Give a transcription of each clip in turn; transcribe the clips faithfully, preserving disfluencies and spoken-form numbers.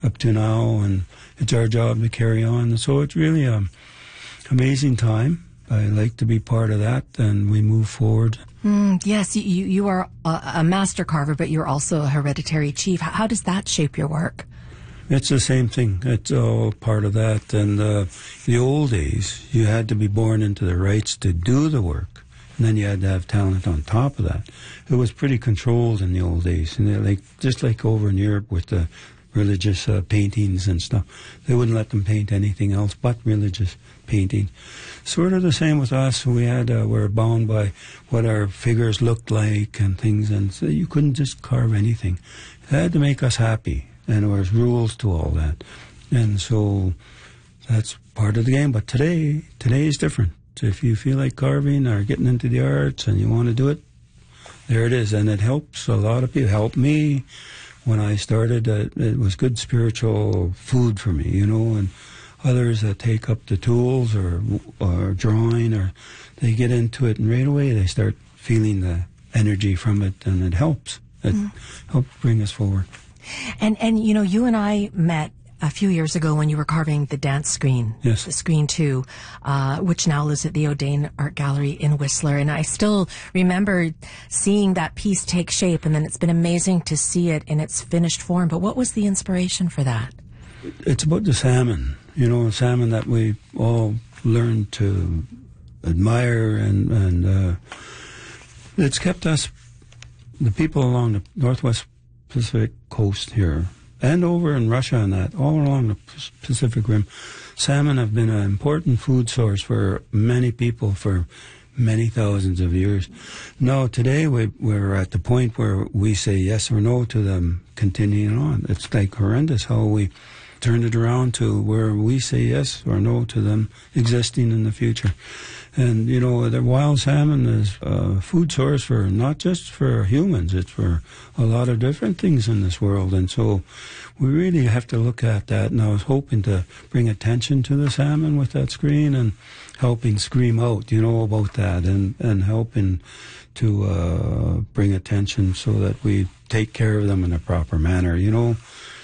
up to now, and it's our job to carry on. So it's really an amazing time. I like to be part of that, and we move forward. Mm, yes, you, you are a, a master carver, but you're also a hereditary chief. How, how does that shape your work? It's the same thing. It's all part of that. And uh, the old days, you had to be born into the rights to do the work, and then you had to have talent on top of that. It was pretty controlled in the old days, and like just like over in Europe with the religious uh, paintings and stuff. They wouldn't let them paint anything else but religious painting. Sort of the same with us. We had uh, we're bound by what our figures looked like and things, and so you couldn't just carve anything. It had to make us happy, and there was rules to all that. And so that's part of the game. But today, today is different. So if you feel like carving or getting into the arts and you want to do it, there it is. And it helps a lot of people. It helped me. When I started, uh, it was good spiritual food for me, you know, and others that take up the tools or, or drawing, or they get into it, and right away they start feeling the energy from it, and it helps. It mm. helps bring us forward. And, and, you know, you and I met a few years ago when you were carving the dance screen, yes. the Screen two, uh, which now lives at the O'Dane Art Gallery in Whistler. And I still remember seeing that piece take shape, and then it's been amazing to see it in its finished form. But what was the inspiration for that? It's about the salmon, you know, salmon that we all learned to admire, and, and uh, it's kept us, the people along the Northwest Pacific coast here, and over in Russia and that, all along the Pacific Rim, salmon have been an important food source for many people for many thousands of years. Now, today we, we're at the point where we say yes or no to them continuing on. It's like horrendous how we turned it around to where we say yes or no to them existing in the future. And, you know, the wild salmon is a food source for not just for humans, it's for a lot of different things in this world. And so we really have to look at that. And I was hoping to bring attention to the salmon with that screen, and helping scream out, you know, about that, and, and helping to uh, bring attention so that we take care of them in a proper manner, you know.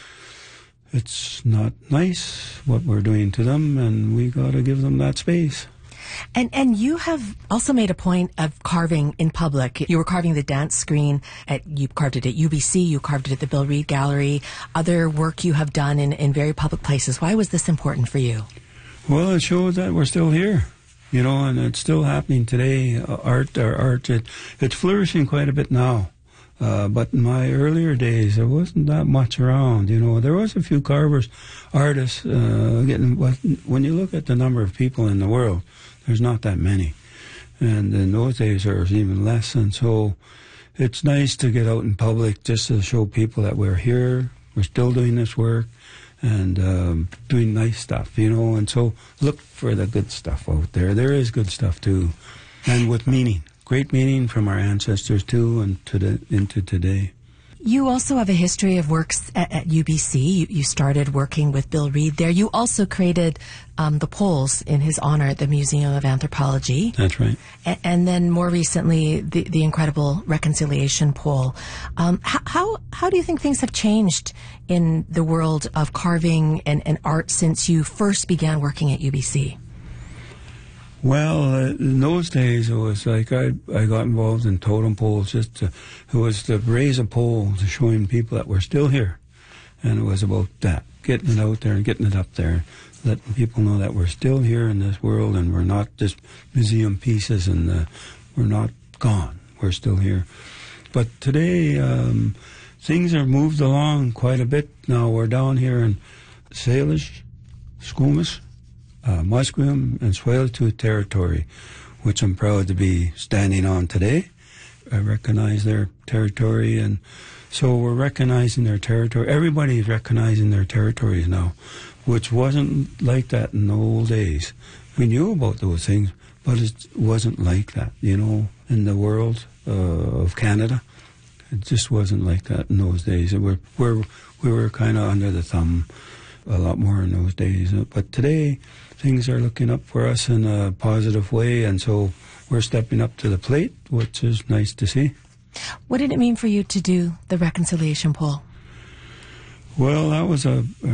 It's not nice what we're doing to them, and we got to give them that space. And and you have also made a point of carving in public. You were carving the dance screen at, you carved it at U B C, you carved it at the Bill Reid Gallery, other work you have done in, in very public places. Why was this important for you? Well, it shows that we're still here, you know, and it's still happening today. Uh, art, our art, it, it's flourishing quite a bit now. Uh, but in my earlier days, there wasn't that much around, you know. There was a few carvers, artists, uh, getting, when you look at the number of people in the world, there's not that many. And in those days, there was even less. And so it's nice to get out in public just to show people that we're here, we're still doing this work, and um, doing nice stuff, you know. And so look for the good stuff out there. There is good stuff, too, and with meaning. Great meaning from our ancestors, too, and to the, into today. You also have a history of works at, at U B C. You, you started working with Bill Reid there. You also created um, the poles in his honor at the Museum of Anthropology. That's right. A- and then more recently, the, the incredible Reconciliation pole. Um, how, how how do you think things have changed in the world of carving and, and art since you first began working at U B C? Well, uh, in those days, it was like I I got involved in totem poles. Just to, it was to raise a pole to showing people that we're still here, and it was about that, getting it out there and getting it up there, letting people know that we're still here in this world, and we're not just museum pieces, and uh, we're not gone. We're still here. But today, um, things have moved along quite a bit. Now we're down here in Salish, Squamish, Uh, Musqueam and Tsleil-Waututh territory, which I'm proud to be standing on today. I recognize their territory, and so we're recognizing their territory. Everybody's recognizing their territories now, which wasn't like that in the old days. We knew about those things, but it wasn't like that, you know, in the world uh, of Canada. It just wasn't like that in those days. It were, we're, we were kind of under the thumb a lot more in those days. But today, things are looking up for us in a positive way, and so we're stepping up to the plate, which is nice to see. What did it mean for you to do the Reconciliation pole? Well, that was a, a